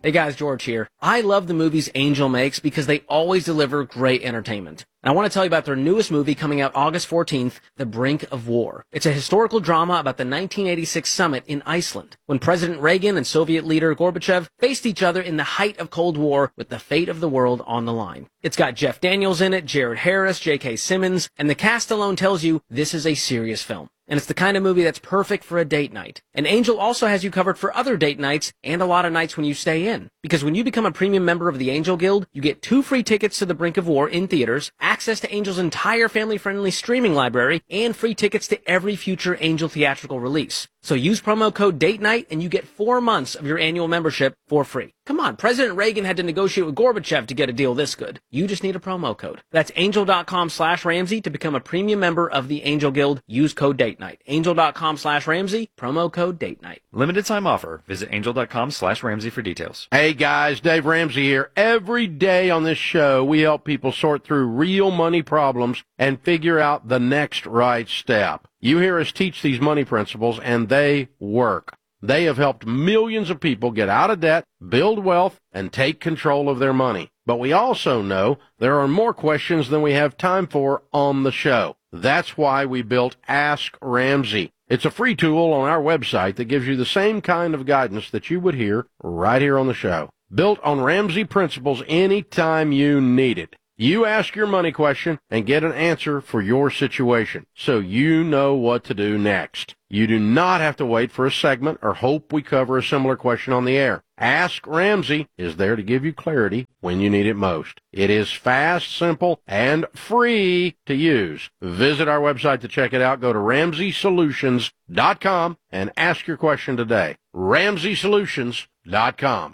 Hey guys, George here. I love the movies Angel makes because they always deliver great entertainment. And I want to tell you about their newest movie coming out August 14th, The Brink of War. It's a historical drama about the 1986 summit in Iceland, when President Reagan and Soviet leader Gorbachev faced each other in the height of Cold War with the fate of the world on the line. It's got Jeff Daniels in it, Jared Harris, J.K. Simmons, and the cast alone tells you this is a serious film. And it's the kind of movie that's perfect for a date night. And Angel also has you covered for other date nights and a lot of nights when you stay in. Because when you become a premium member of the Angel Guild, you get 2 free tickets to The Brink of War in theaters, access to Angel's entire family-friendly streaming library, and free tickets to every future Angel theatrical release. So use promo code DATE NIGHT and you get 4 months of your annual membership for free. Come on, President Reagan had to negotiate with Gorbachev to get a deal this good. You just need a promo code. That's angel.com/Ramsey to become a premium member of the Angel Guild. Use code DATE NIGHT. Angel.com/Ramsey, promo code DATE NIGHT. Limited time offer. Visit angel.com/Ramsey for details. Hey guys, Dave Ramsey here. Every day on this show, we help people sort through real money problems and figure out the next right step. You hear us teach these money principles, and they work. They have helped millions of people get out of debt, build wealth, and take control of their money. But we also know there are more questions than we have time for on the show. That's why we built Ask Ramsey. It's a free tool on our website that gives you the same kind of guidance that you would hear right here on the show. Built on Ramsey principles anytime you need it. You ask your money question and get an answer for your situation, so you know what to do next. You do not have to wait for a segment or hope we cover a similar question on the air. Ask Ramsey is there to give you clarity when you need it most. It is fast, simple, and free to use. Visit our website to check it out. Go to RamseySolutions.com and ask your question today. RamseySolutions.com.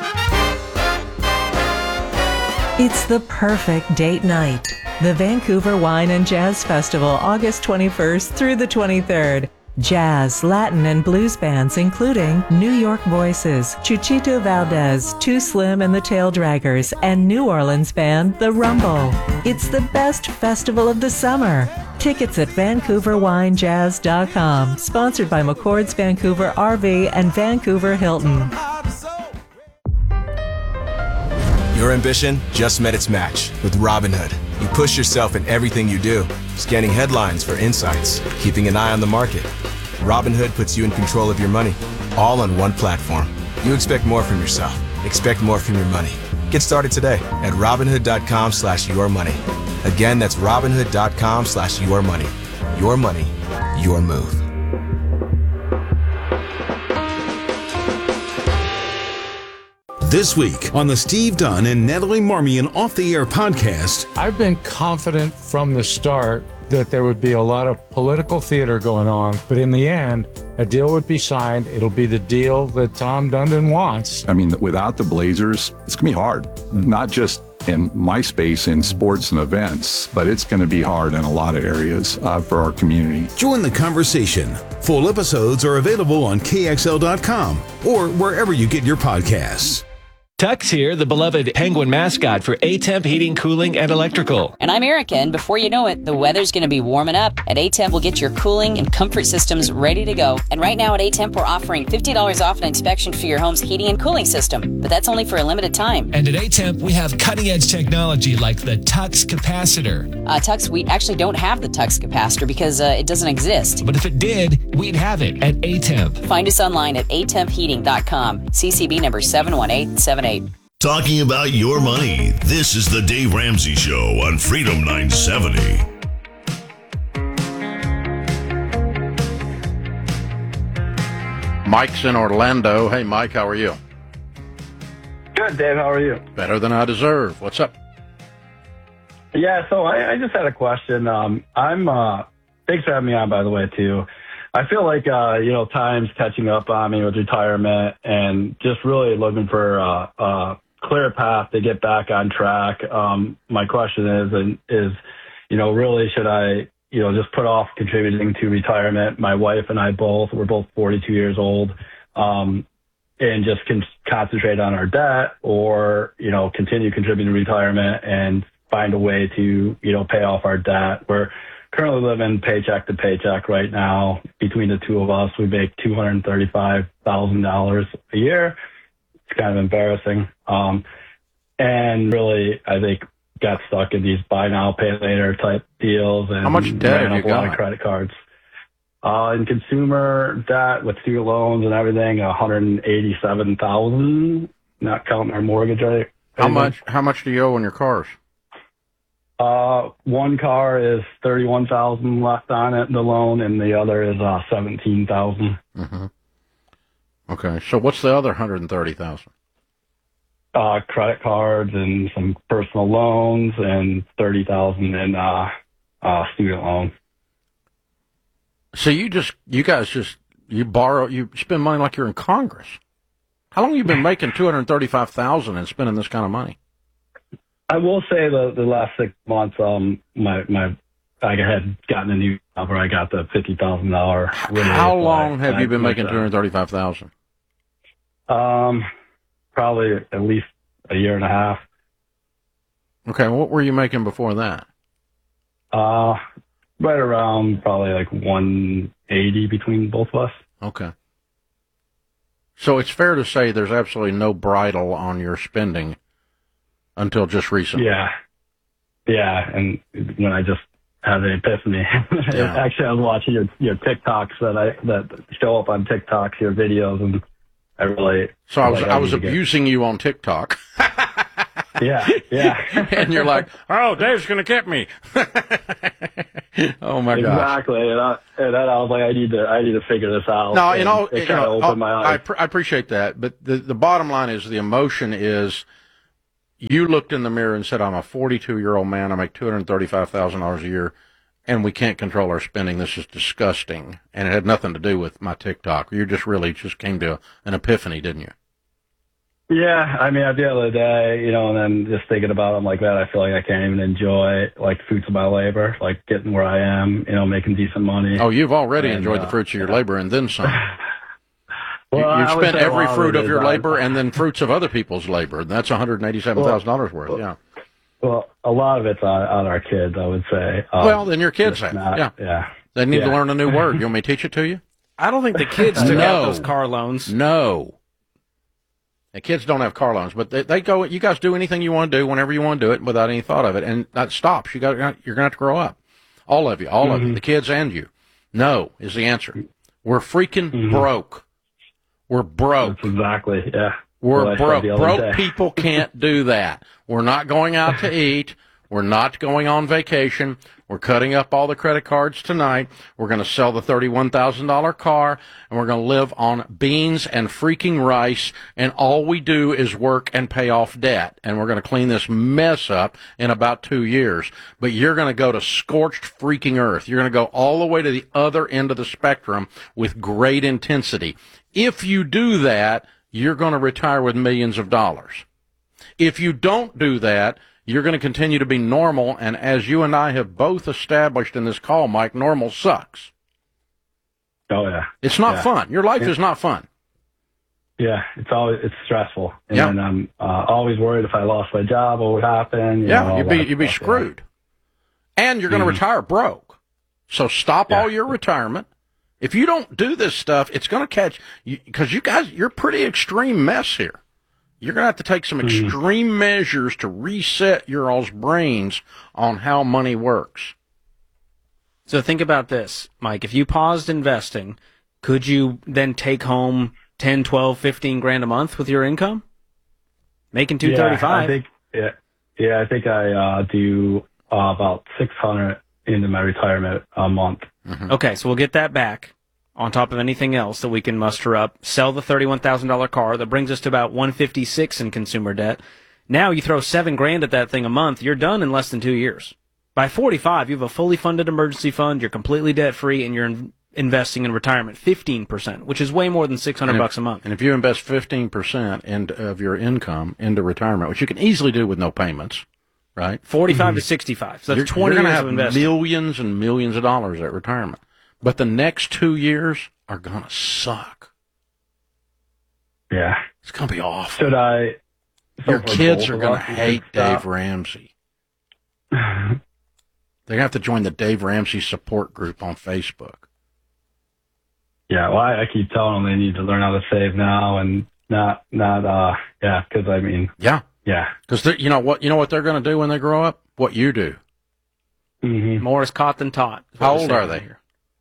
It's the perfect date night. The Vancouver Wine and Jazz Festival, August 21st through the 23rd. Jazz, Latin, and blues bands including New York Voices, Chuchito Valdez, Too Slim and the Tail Draggers, and New Orleans band The Rumble. It's the best festival of the summer. Tickets at VancouverWineJazz.com. Sponsored by McCord's Vancouver RV and Vancouver Hilton. Your ambition just met its match with Robinhood. You push yourself in everything you do, scanning headlines for insights, keeping an eye on the market. Robinhood puts you in control of your money, all on one platform. You expect more from yourself. Expect more from your money. Get started today at Robinhood.com/yourmoney. Again, that's Robinhood.com/yourmoney. Your money, your move. This week on the Steve Dunn and Natalie Marmion Off the Air podcast. I've been confident from the start that there would be a lot of political theater going on, but in the end, a deal would be signed. It'll be the deal that Tom Dundon wants. I mean, without the Blazers, it's going to be hard. Not just in my space in sports and events, but it's going to be hard in a lot of areas for our community. Join the conversation. Full episodes are available on KXL.com or wherever you get your podcasts. Tux here, the beloved Penguin mascot for A-Temp Heating, Cooling, and Electrical. And I'm Erica, and before you know it, the weather's going to be warming up. At A-Temp, we'll get your cooling and comfort systems ready to go. And right now at A-Temp, we're offering $50 off an inspection for your home's heating and cooling system. But that's only for a limited time. And at A-Temp, we have cutting-edge technology like the Tux capacitor. Tux, we actually don't have the Tux capacitor because it doesn't exist. But if it did, we'd have it at A-Temp. Find us online at atempheating.com. CCB number 71878. Talking about your money, this is the Dave Ramsey Show on Freedom 970. Mike's in Orlando. Hey, Mike, how are you? Good, Dave. How are you? Better than I deserve. What's up? Yeah, so I just had a question. Thanks for having me on, by the way, too. I feel like, time's catching up on me with retirement and just really looking for a clear path to get back on track. My question is, really should I, just put off contributing to retirement? My wife and I we're both 42 years old, and just concentrate on our debt, or, continue contributing to retirement and find a way to, pay off our debt. We're currently living paycheck to paycheck right now. Between the two of us, we make $235,000 a year. kind of embarrassing. And really, I think got stuck in these buy now, pay later type deals. And how much debt have you a lot of got? credit cards. In consumer debt with student loans and everything, $187,000, not counting our mortgage rate. How much do you owe on your cars? One car is $31,000 left on it, the loan, and the other is $17,000. Mm-hmm. Okay, so what's the other $130,000? Credit cards and some personal loans, and $30,000 in student loan. So you guys borrow, you spend money like you're in Congress. How long have you been making $235,000 and spending this kind of money? I will say the last 6 months, I had gotten a new job where I got the $50,000. How long have you been making $235,000? Probably at least a year and a half. Okay, what were you making before that? Right around probably like 180 between both of us. Okay. So it's fair to say there's absolutely no bridle on your spending until just recently. Yeah. Yeah, and when I just had an epiphany. Yeah. Actually, I was watching your TikToks that show up on TikToks, your videos, and I really... So I was abusing you on TikTok. Yeah. And you're like, oh, Dave's going to get me. Oh my gosh. Exactly. And then I was like, I need to figure this out. No, it kind of opened my eyes. I appreciate that, but the bottom line is the emotion is you looked in the mirror and said, I'm a 42-year-old man. I make $235,000 a year, and we can't control our spending. This is disgusting. And it had nothing to do with my TikTok. You just came to an epiphany, didn't you? Yeah, I mean, at the end of the day, and then just thinking about it, I'm like, man, I feel like I can't even enjoy, like, the fruits of my labor, like getting where I am, making decent money. Oh, you've already enjoyed the fruits of your labor and then some. Well, you've spent every fruit of your labor and and then fruits of other people's labor. And that's $187,000 worth, yeah. Well, a lot of it's on our kids, I would say. Well, then your kids have, yeah. They need to learn a new word. You want me to teach it to you? I don't think the kids took out those car loans. No. The kids don't have car loans, but they go. You guys do anything you want to do whenever you want to do it without any thought of it, and that stops. You're going to have to grow up. All of you, of you, the kids and you. No is the answer. We're freaking broke. We're broke. That's exactly, yeah. We're broke. Broke people can't do that. We're not going out to eat. We're not going on vacation. We're cutting up all the credit cards tonight. We're going to sell the $31,000 car, and we're going to live on beans and freaking rice, and all we do is work and pay off debt. And we're going to clean this mess up in about 2 years. But you're going to go to scorched freaking earth. You're going to go all the way to the other end of the spectrum with great intensity. If you do that, you're going to retire with millions of dollars. If you don't do that, you're going to continue to be normal, and as you and I have both established in this call, Mike, normal sucks. Oh, yeah. It's not fun. Your life is not fun. Yeah, it's stressful. And then I'm always worried if I lost my job, what would happen. You'd be screwed. And you're going to retire broke. So stop all your retirement. If you don't do this stuff, it's going to catch you, because you guys, you're a pretty extreme mess here. You're going to have to take some extreme measures to reset your all's brains on how money works. So think about this, Mike. If you paused investing, could you then take home 10, 12, 15 grand a month with your income? Making $235. I think I do about $600 into my retirement a month. Mm-hmm. Okay, so we'll get that back on top of anything else that we can muster up. Sell the $31,000 car. That brings us to about $156 in consumer debt. Now you throw $7 grand at that thing a month. You're done in less than 2 years. By 45, you have a fully funded emergency fund. You're completely debt free, and you're investing in retirement 15%, which is way more than $600 a month. And if you invest 15% of your income into retirement, which you can easily do with no payments, right? 45 to 65. So that's 20 years of have investing. Millions and millions of dollars at retirement. But the next 2 years are going to suck. Yeah. It's going to be awful. Should I? Your kids are going to hate Dave Ramsey. They're going to have to join the Dave Ramsey support group on Facebook. Yeah, well, I keep telling them they need to learn how to save now and Not, yeah, because I mean, yeah. Because you know what they're going to do when they grow up? What you do. Mm-hmm. More is caught than taught. How old are they?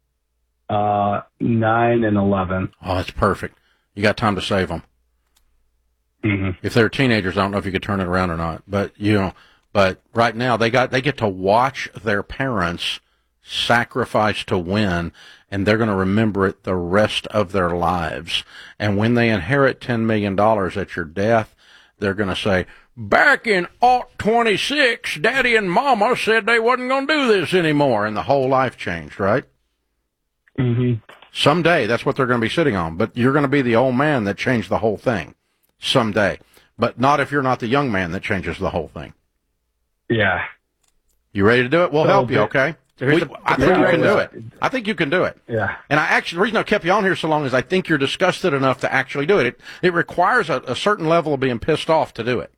9 and 11. Oh, that's perfect. You got time to save them. Mm-hmm. If they're teenagers, I don't know if you could turn it around or not, but but right now they get to watch their parents sacrifice to win, and they're going to remember it the rest of their lives. And when they inherit $10 million at your death, they're going to say, back in 26, Daddy and Mama said they wasn't going to do this anymore, and the whole life changed, right? Mm-hmm. Someday, that's what they're going to be sitting on, but you're going to be the old man that changed the whole thing. Someday. But not if you're not the young man that changes the whole thing. Yeah. You ready to do it? We'll help you, okay? I think you can do it. I think you can do it. Yeah. And the reason I kept you on here so long is I think you're disgusted enough to actually do it. It requires a certain level of being pissed off to do it.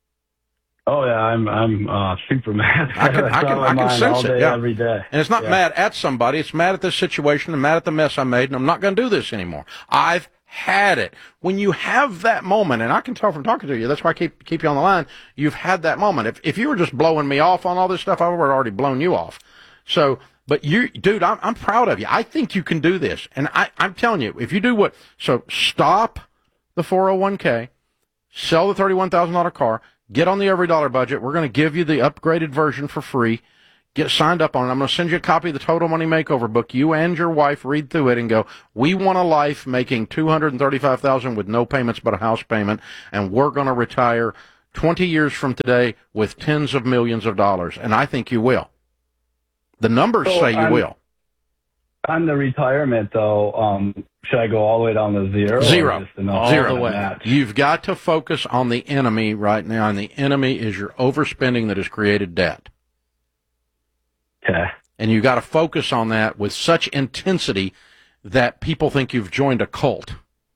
Oh yeah, I'm super mad. I can sense it. Yeah. Every day. And it's not mad at somebody. It's mad at this situation and mad at the mess I made, and I'm not going to do this anymore. I've had it. When you have that moment, and I can tell from talking to you, that's why I keep you on the line. You've had that moment. If you were just blowing me off on all this stuff, I would have already blown you off. So, but dude, I'm proud of you. I think you can do this. And I'm telling you, if you do so stop the 401k, sell the $31,000 car, get on the Every Dollar budget. We're going to give you the upgraded version for free. Get signed up on it. I'm going to send you a copy of the Total Money Makeover book. You and your wife read through it and go, we want a life making $235,000 with no payments but a house payment, and we're going to retire 20 years from today with tens of millions of dollars. And I think you will. The numbers say you will. On the retirement, though, should I go all the way down to zero? Zero. Zero. The way. You've got to focus on the enemy right now, and the enemy is your overspending that has created debt. Okay. And you got to focus on that with such intensity that people think you've joined a cult.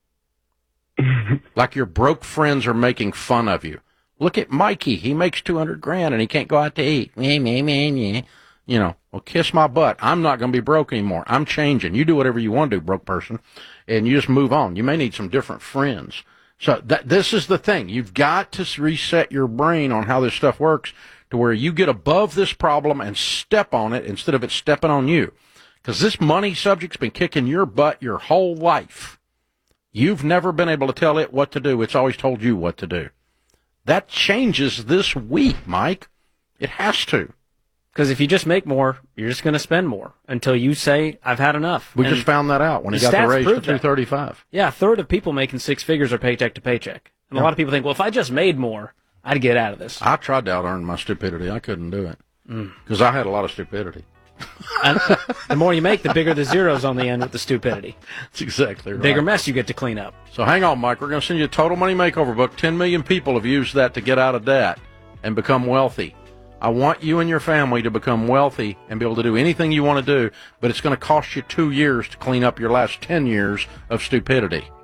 Like your broke friends are making fun of you. Look at Mikey. He makes $200,000 and he can't go out to eat. You know, well, kiss my butt. I'm not going to be broke anymore. I'm changing. You do whatever you want to do, broke person, and you just move on. You may need some different friends. So this is the thing. You've got to reset your brain on how this stuff works to where you get above this problem and step on it instead of it stepping on you. Because this money subject's been kicking your butt your whole life. You've never been able to tell it what to do. It's always told you what to do. That changes this week, Mike. It has to. Because if you just make more, you're just going to spend more until you say, I've had enough. We just found that out when he got the raise to $235. Yeah, a third of people making six figures are paycheck to paycheck. And a lot of people think, well, if I just made more, I'd get out of this. I tried to out-earn my stupidity. I couldn't do it because I had a lot of stupidity. And the more you make, the bigger the zeros on the end with the stupidity. That's exactly right. Bigger mess you get to clean up. So hang on, Mike. We're going to send you a Total Money Makeover book. 10 million people have used that to get out of debt and become wealthy. I want you and your family to become wealthy and be able to do anything you want to do, but it's going to cost you 2 years to clean up your last 10 years of stupidity.